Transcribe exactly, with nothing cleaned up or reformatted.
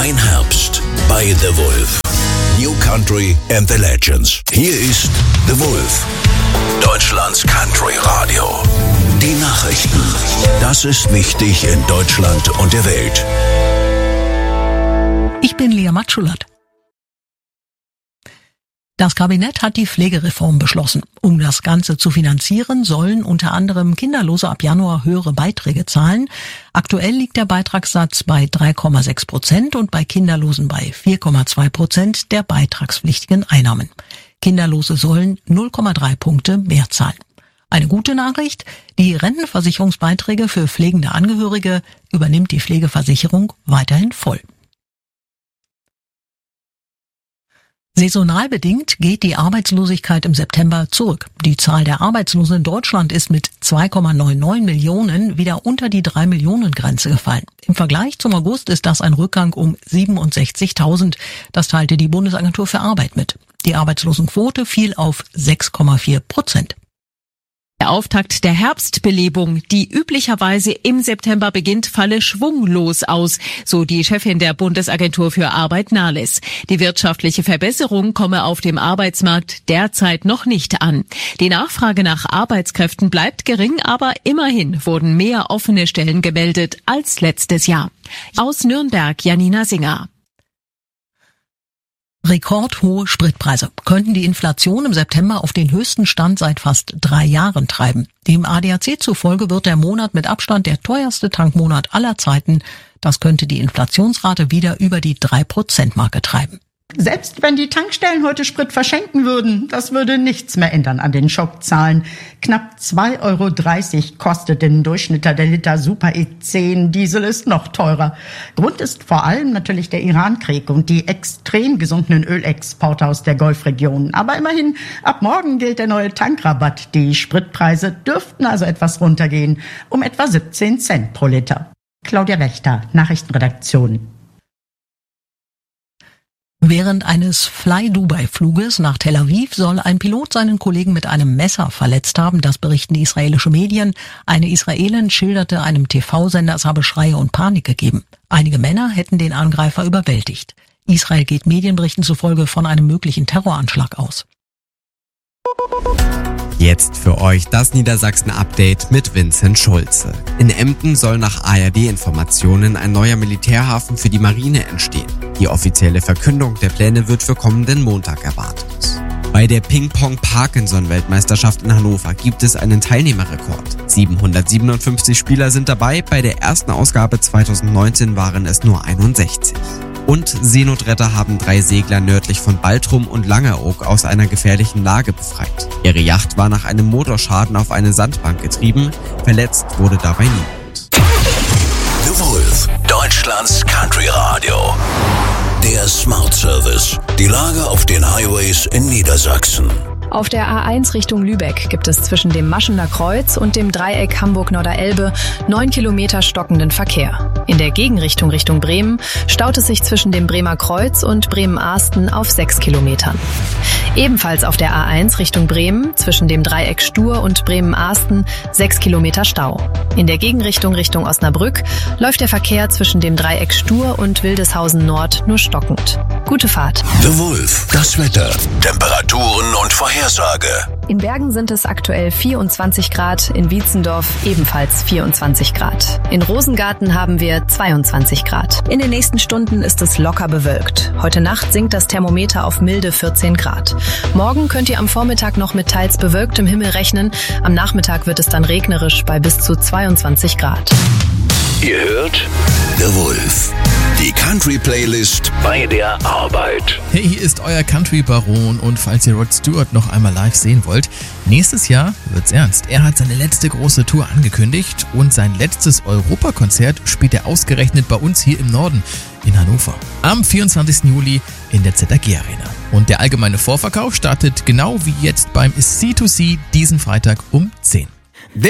Dein Herbst bei The Wolf. New Country and the Legends. Hier ist The Wolf. Deutschlands Country Radio. Die Nachrichten. Das ist wichtig in Deutschland und der Welt. Ich bin Lea Matschulat. Das Kabinett hat die Pflegereform beschlossen. Um das Ganze zu finanzieren, sollen unter anderem Kinderlose ab Januar höhere Beiträge zahlen. Aktuell liegt der Beitragssatz bei drei Komma sechs Prozent und bei Kinderlosen bei vier Komma zwei Prozent der beitragspflichtigen Einnahmen. Kinderlose sollen null Komma drei Punkte mehr zahlen. Eine gute Nachricht: Die Rentenversicherungsbeiträge für pflegende Angehörige übernimmt die Pflegeversicherung weiterhin voll. Saisonal bedingt geht die Arbeitslosigkeit im September zurück. Die Zahl der Arbeitslosen in Deutschland ist mit zwei Komma neunundneunzig Millionen wieder unter die drei Millionen Grenze gefallen. Im Vergleich zum August ist das ein Rückgang um siebenundsechzigtausend. Das teilte die Bundesagentur für Arbeit mit. Die Arbeitslosenquote fiel auf sechs Komma vier Prozent. Der Auftakt der Herbstbelebung, die üblicherweise im September beginnt, falle schwunglos aus, so die Chefin der Bundesagentur für Arbeit Nahles. Die wirtschaftliche Verbesserung komme auf dem Arbeitsmarkt derzeit noch nicht an. Die Nachfrage nach Arbeitskräften bleibt gering, aber immerhin wurden mehr offene Stellen gemeldet als letztes Jahr. Aus Nürnberg, Janina Singer. Rekordhohe Spritpreise könnten die Inflation im September auf den höchsten Stand seit fast drei Jahren treiben. Dem A D A C zufolge wird der Monat mit Abstand der teuerste Tankmonat aller Zeiten. Das könnte die Inflationsrate wieder über die drei Prozent Marke treiben. Selbst wenn die Tankstellen heute Sprit verschenken würden, das würde nichts mehr ändern an den Schockzahlen. Knapp zwei Euro dreißig kostet im Durchschnitt der Liter Super E zehn. Diesel ist noch teurer. Grund ist vor allem natürlich der Irankrieg und die extrem gesunkenen Ölexporte aus der Golfregion. Aber immerhin, ab morgen gilt der neue Tankrabatt. Die Spritpreise dürften also etwas runtergehen, um etwa siebzehn Cent pro Liter. Claudia Wächter, Nachrichtenredaktion. Während eines Fly-Dubai-Fluges nach Tel Aviv soll ein Pilot seinen Kollegen mit einem Messer verletzt haben. Das berichten die israelische Medien. Eine Israelin schilderte einem T V-Sender, es habe Schreie und Panik gegeben. Einige Männer hätten den Angreifer überwältigt. Israel geht Medienberichten zufolge von einem möglichen Terroranschlag aus. Jetzt für euch das Niedersachsen-Update mit Vincent Schulze. In Emden soll nach A R D-Informationen ein neuer Militärhafen für die Marine entstehen. Die offizielle Verkündung der Pläne wird für kommenden Montag erwartet. Bei der Ping-Pong-Parkinson-Weltmeisterschaft in Hannover gibt es einen Teilnehmerrekord. siebenhundertsiebenundfünfzig Spieler sind dabei, bei der ersten Ausgabe zweitausendneunzehn waren es nur einundsechzig. Und Seenotretter haben drei Segler nördlich von Baltrum und Langeoog aus einer gefährlichen Lage befreit. Ihre Yacht war nach einem Motorschaden auf eine Sandbank getrieben. Verletzt wurde dabei niemand. The Wolf, Deutschlands Country Radio. Der Smart Service. Die Lage auf den Highways in Niedersachsen. Auf der A eins Richtung Lübeck gibt es zwischen dem Maschener Kreuz und dem Dreieck Hamburg-Norderelbe neun Kilometer stockenden Verkehr. In der Gegenrichtung Richtung Bremen staut es sich zwischen dem Bremer Kreuz und Bremen-Ahsten auf sechs Kilometern. Ebenfalls auf der A eins Richtung Bremen zwischen dem Dreieck Stur und Bremen-Ahsten sechs Kilometer Stau. In der Gegenrichtung Richtung Osnabrück läuft der Verkehr zwischen dem Dreieck Stur und Wildeshausen Nord nur stockend. Gute Fahrt. The Wolf, das Wetter, Temperaturen und Vorhersage. In Bergen sind es aktuell vierundzwanzig Grad, in Wietzendorf ebenfalls vierundzwanzig Grad. In Rosengarten haben wir zweiundzwanzig Grad. In den nächsten Stunden ist es locker bewölkt. Heute Nacht sinkt das Thermometer auf milde vierzehn Grad. Morgen könnt ihr am Vormittag noch mit teils bewölktem Himmel rechnen. Am Nachmittag wird es dann regnerisch bei bis zu zweiundzwanzig Grad. Ihr hört The Wolf, die Country-Playlist bei der Arbeit. Hey, hier ist euer Country-Baron und falls ihr Rod Stewart noch einmal live sehen wollt, nächstes Jahr wird's ernst. Er hat seine letzte große Tour angekündigt und sein letztes Europakonzert spielt er ausgerechnet bei uns hier im Norden in Hannover. Am vierundzwanzigsten Juli in der Z A G Arena. Und der allgemeine Vorverkauf startet genau wie jetzt beim C zwei C diesen Freitag um zehn.